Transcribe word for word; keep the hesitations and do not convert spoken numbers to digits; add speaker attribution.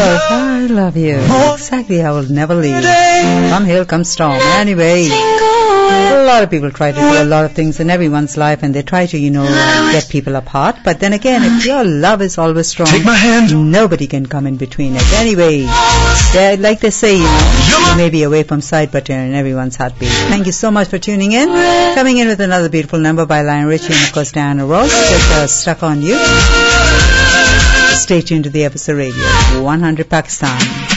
Speaker 1: course, I love you. Exactly, I will never leave. Come hail, come storm. Anyway, a lot of people try to do a lot of things in everyone's life, and they try to, you know, get people apart. But then again, if your love is always strong,
Speaker 2: Take my hand.
Speaker 1: nobody can come in between it. Anyway, they, like they say, you know, you may be away from sight, but you're in everyone's heartbeat. Thank you so much for tuning in. Coming in with another beautiful number by Lionel Richie and, of course, Diana Ross. Just uh, Stuck on You. Stay tuned to the episode radio. one hundred Pakistan.